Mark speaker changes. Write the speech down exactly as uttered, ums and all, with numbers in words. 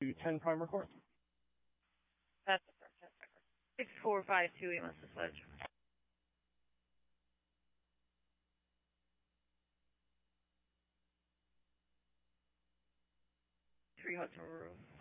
Speaker 1: to ten prime record.
Speaker 2: That's the first ten prime record. Six four five two, we must have switched. Three Hudson Roof.